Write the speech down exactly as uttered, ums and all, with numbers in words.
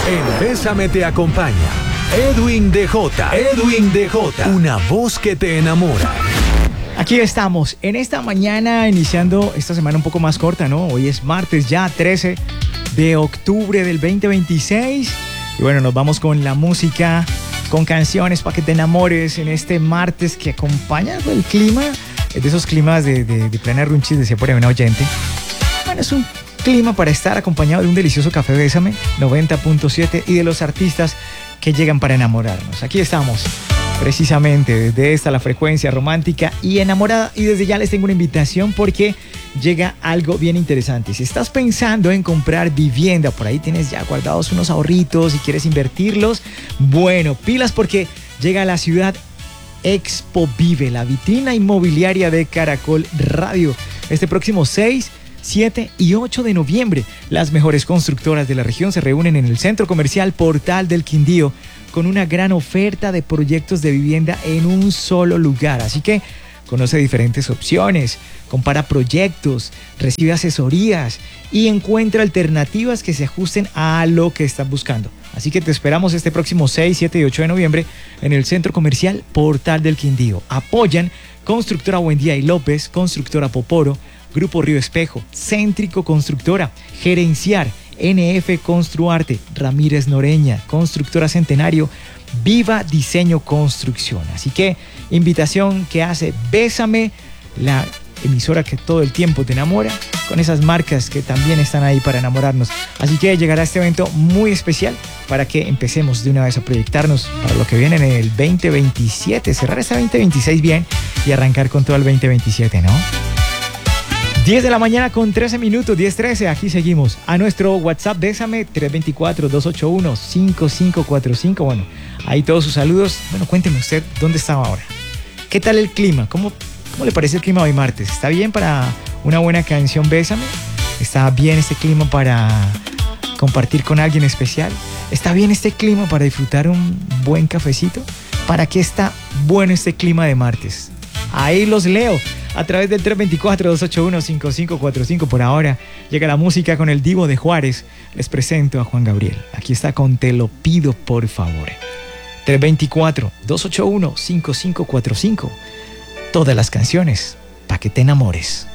En Bésame te acompaña Edwin D J. Edwin D J. Una voz que te enamora. Aquí estamos, en esta mañana, iniciando esta semana un poco más corta, ¿no? Hoy es martes ya, trece de octubre del veinte veintiséis. Y bueno, nos vamos con la música, con canciones para que te enamores en este martes que acompaña el clima. Es de esos climas de, de, de plena runchis, decía por ahí un oyente. Bueno, es un clima para estar acompañado de un delicioso café Bésame, noventa punto siete, y de los artistas que llegan para enamorarnos. Aquí estamos, precisamente desde esta, la frecuencia romántica y enamorada. Y desde ya les tengo una invitación porque llega algo bien interesante. Si estás pensando en comprar vivienda, por ahí tienes ya guardados unos ahorritos y quieres invertirlos, bueno, pilas, porque llega a la ciudad Expo Vive, la vitrina inmobiliaria de Caracol Radio, este próximo seis, siete y ocho de noviembre. Las mejores constructoras de la región se reúnen en el Centro Comercial Portal del Quindío con una gran oferta de proyectos de vivienda en un solo lugar. Así que conoce diferentes opciones, compara proyectos, recibe asesorías y encuentra alternativas que se ajusten a lo que estás buscando. Así que te esperamos este próximo seis, siete y ocho de noviembre en el Centro Comercial Portal del Quindío. Apoyan Constructora Buendía y López, Constructora Poporo, Grupo Río Espejo, Céntrico Constructora, Gerenciar, N F Construarte, Ramírez Noreña, Constructora Centenario, Viva Diseño Construcción. Así que invitación que hace Bésame, la emisora que todo el tiempo te enamora, con esas marcas que también están ahí para enamorarnos. Así que llegará este evento muy especial para que empecemos de una vez a proyectarnos para lo que viene en el veinte veintisiete, cerrar este veinte veintiséis bien y arrancar con todo el veinte veintisiete, ¿no? diez de la mañana con trece minutos, diez trece, aquí seguimos. A nuestro WhatsApp Bésame, tres dos cuatro, dos ocho uno, cinco cinco cuatro cinco. Bueno, ahí todos sus saludos. Bueno, cuénteme usted, ¿dónde estaba ahora? ¿Qué tal el clima? ¿Cómo, cómo le parece el clima hoy martes? ¿Está bien para una buena canción Bésame? ¿Está bien este clima para compartir con alguien especial? ¿Está bien este clima para disfrutar un buen cafecito? ¿Para qué está bueno este clima de martes? Ahí los leo a través del tres dos cuatro, dos ocho uno, cinco cinco cuatro cinco. Por ahora llega la música con el Divo de Juárez. Les presento a Juan Gabriel. Aquí está con Te lo pido por favor. tres dos cuatro, dos ocho uno, cinco cinco cuatro cinco. Todas las canciones para que te enamores.